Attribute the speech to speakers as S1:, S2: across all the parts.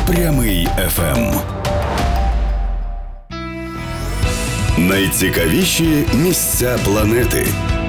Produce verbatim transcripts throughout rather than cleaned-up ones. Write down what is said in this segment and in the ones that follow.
S1: Прямий еф ем. Найцікавіші місця планети.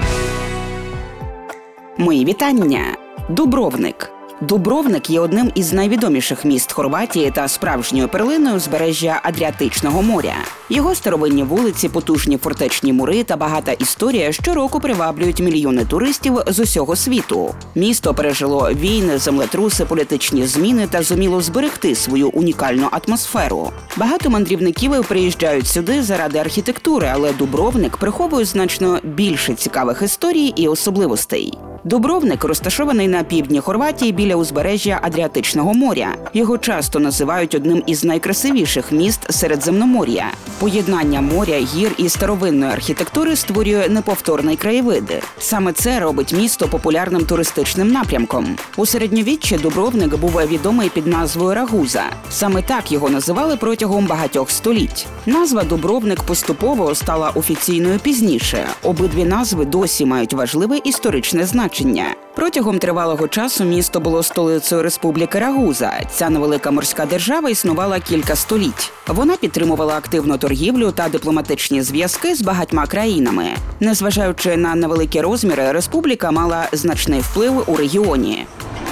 S2: Мої вітання! Дубровник. Дубровник є одним із найвідоміших міст Хорватії та справжньою перлиною узбережжя Адріатичного моря. Його старовинні вулиці, потужні фортечні мури та багата історія щороку приваблюють мільйони туристів з усього світу. Місто пережило війни, землетруси, політичні зміни та зуміло зберегти свою унікальну атмосферу. Багато мандрівників приїжджають сюди заради архітектури, але Дубровник приховує значно більше цікавих історій і особливостей. Дубровник розташований на півдні Хорватії біля узбережжя Адріатичного моря. Його часто називають одним із найкрасивіших міст Середземномор'я. Поєднання моря, гір і старовинної архітектури створює неповторний краєвид. Саме це робить місто популярним туристичним напрямком. У середньовіччі Дубровник був відомий під назвою Рагуза. Саме так його називали протягом багатьох століть. Назва Дубровник поступово стала офіційною пізніше. Обидві назви досі мають важливе історичне значення. Протягом тривалого часу місто було столицею Республіки Рагуза. Ця невелика морська держава існувала кілька століть. Вона підтримувала активну торгівлю та дипломатичні зв'язки з багатьма країнами. Незважаючи на невеликі розміри, республіка мала значний вплив у регіоні.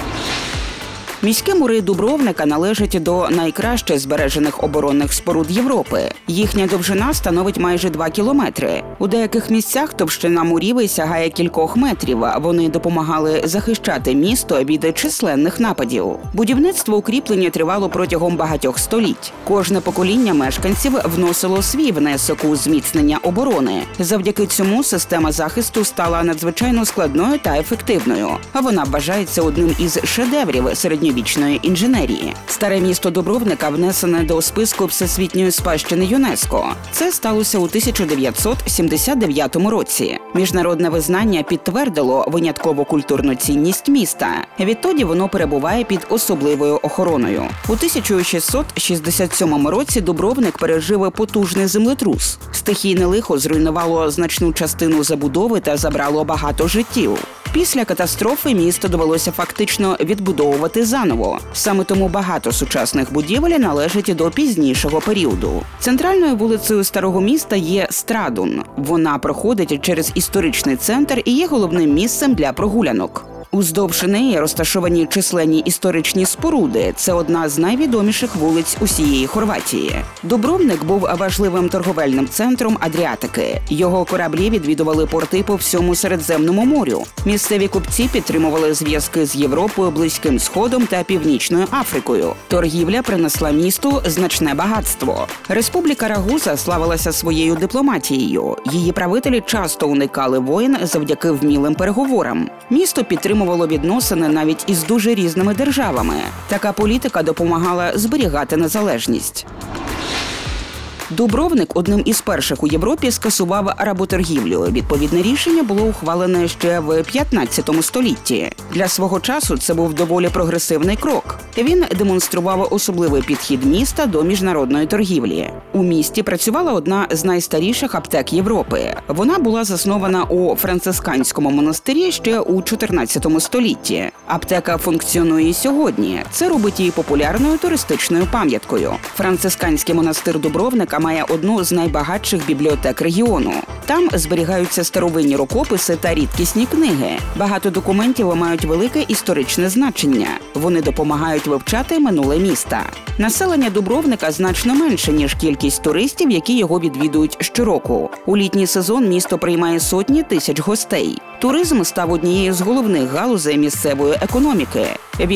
S2: Міські мури Дубровника належать до найкраще збережених оборонних споруд Європи. Їхня довжина становить майже два кілометри. У деяких місцях товщина мурів сягає кількох метрів. Вони допомагали захищати місто від численних нападів. Будівництво укріплення тривало протягом багатьох століть. Кожне покоління мешканців вносило свій внесок у зміцнення оборони. Завдяки цьому система захисту стала надзвичайно складною та ефективною. А вона вважається одним із шедеврів середньовічної вічної інженерії. Старе місто Дубровника внесене до списку Всесвітньої спадщини ЮНЕСКО. Це сталося у тисяча дев'ятсот сімдесят дев'ятому році. Міжнародне визнання підтвердило виняткову культурну цінність міста. Відтоді воно перебуває під особливою охороною. У тисяча шістсот шістдесят сьомому році Дубровник пережив потужний землетрус. Стихійне лихо зруйнувало значну частину забудови та забрало багато життів. Після катастрофи місто довелося фактично відбудовувати заново. Саме тому багато сучасних будівель належить до пізнішого періоду. Центральною вулицею старого міста є Страдун. Вона проходить через історичний центр і є головним місцем для прогулянок. Уздовж неї розташовані численні історичні споруди. Це одна з найвідоміших вулиць усієї Хорватії. Дубровник був важливим торговельним центром Адріатики. Його кораблі відвідували порти по всьому Середземному морю. Місцеві купці підтримували зв'язки з Європою, Близьким Сходом та Північною Африкою. Торгівля принесла місту значне багатство. Республіка Рагуза славилася своєю дипломатією. Її правителі часто уникали воєн завдяки вмілим переговорам. Місто підтримувало відносини навіть із дуже різними державами. Така політика допомагала зберігати незалежність. Дубровник одним із перших у Європі скасував работоргівлю. Відповідне рішення було ухвалене ще в п'ятнадцятому столітті. Для свого часу це був доволі прогресивний крок. Він демонстрував особливий підхід міста до міжнародної торгівлі. У місті працювала одна з найстаріших аптек Європи. Вона була заснована у францисканському монастирі ще у чотирнадцятому столітті. Аптека функціонує і сьогодні. Це робить її популярною туристичною пам'яткою. Францисканський монастир Дубровника має одну з найбагатших бібліотек регіону. Там зберігаються старовинні рукописи та рідкісні книги. Багато документів мають велике історичне значення. Вони допомагають вивчати минуле міста. Населення Дубровника значно менше, ніж кількість туристів, які його відвідують щороку. У літній сезон місто приймає сотні тисяч гостей. Туризм став однією з головних галузей місцевої економіки. Він